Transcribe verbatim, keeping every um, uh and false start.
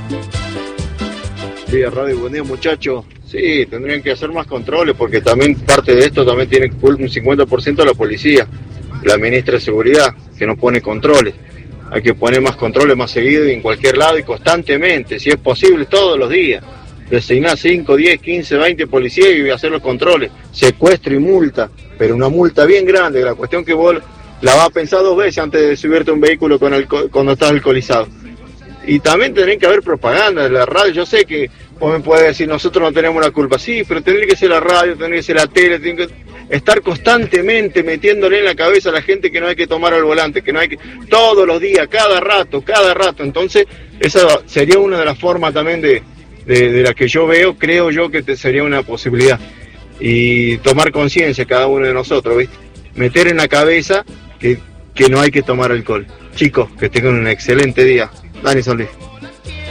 Sí, Radio, buen día muchachos. Sí, tendrían que hacer más controles porque también parte de esto también tiene un cincuenta por ciento la policía, la ministra de Seguridad, que no pone controles. Hay que poner más controles más seguido y en cualquier lado y constantemente, si es posible, todos los días. Designar cinco, diez, quince, veinte policías y hacer los controles, secuestro y multa, pero una multa bien grande, la cuestión que vos la vas a pensar dos veces antes de subirte a un vehículo con alco- cuando estás alcoholizado. Y también tendría que haber propaganda de la radio. Yo sé que vos me podés decir, nosotros no tenemos la culpa. Sí, pero tendría que ser la radio, tendría que ser la tele, tendría que estar constantemente metiéndole en la cabeza a la gente que no hay que tomar al volante, que no hay que... Todos los días, cada rato, cada rato. Entonces, esa sería una de las formas también de, de, de la que yo veo, creo yo que te sería una posibilidad. Y tomar conciencia cada uno de nosotros, ¿viste? Meter en la cabeza que, que no hay que tomar alcohol. Chicos, que tengan un excelente día. Dani Solís.